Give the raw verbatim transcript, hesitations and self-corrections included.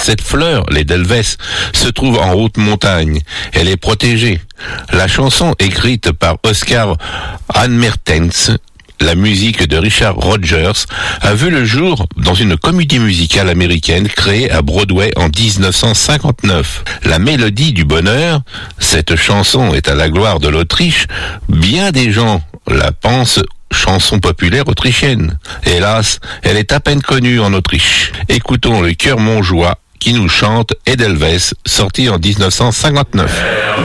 Cette fleur, l'Edelweiss, se trouve en haute montagne. Elle est protégée. La chanson, écrite par Oscar Anmertens, la musique de Richard Rodgers, a vu le jour dans une comédie musicale américaine créée à Broadway en dix-neuf cent cinquante-neuf. La mélodie du bonheur, cette chanson est à la gloire de l'Autriche, bien des gens la pensent chanson populaire autrichienne. Hélas, elle est à peine connue en Autriche. Écoutons le chœur Montjoie qui nous chante Edelweiss, sorti en dix-neuf cent cinquante-neuf.